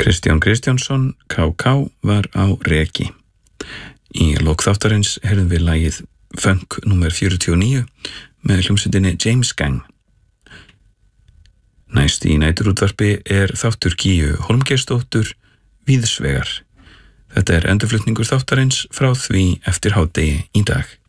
Kristján Kristjánsson, KK, var á reki. Í lok þáttarins heyrðum við lagið Funk númer 49 með hljómsveitinni James Gang. Næst í næturútvarpi þáttur Gíu Hólmgeirsdóttur, Víðsvegar. Þetta endurflutningur þáttarins frá því eftir hádegi í dag.